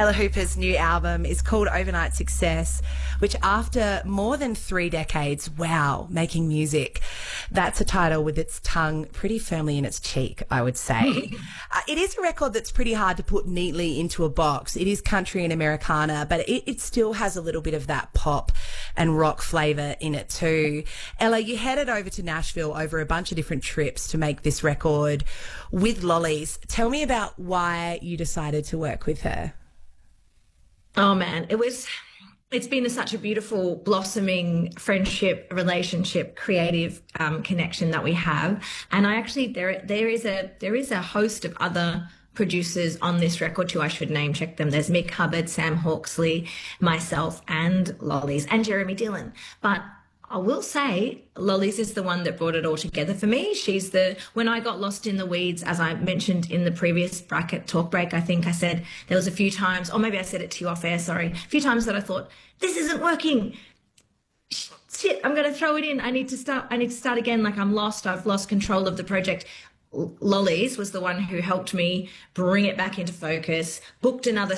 Ella Hooper's new album is called Overnight Success, which after more than 3 decades, wow, making music, that's a title with its tongue pretty firmly in its cheek, I would say. It is a record that's pretty hard to put neatly into a box. It is country and Americana, but it still has a little bit of that pop and rock flavour in it too. Ella, you headed over to Nashville over a bunch of different trips to make this record with Lollies. Tell me about why you decided to work with her. Oh man, it's been such a beautiful blossoming friendship, relationship, creative connection that we have. And I actually there is a host of other producers on this record too. I should name check them. There's Mick Hubbard, Sam Hawksley, myself, and Lollies, and Jeremy Dillon. But I will say Lollies is the one that brought it all together for me. When I got lost in the weeds, as I mentioned in the previous talk break, I think I said there was a few times, or maybe I said it to you off air, sorry, a few times that I thought, this isn't working. Shit, I'm going to throw it in. I need to start again. Like I'm lost. I've lost control of the project. Lollies was the one who helped me bring it back into focus, booked another